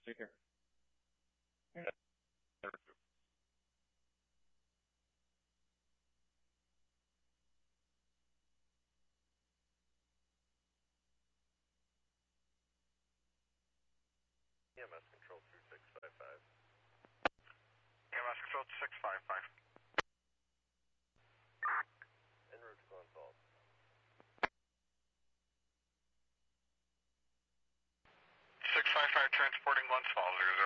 Take care. EMS control 2655. EMS control 655. En route to Glen Falls. 655 transporting Glen Falls.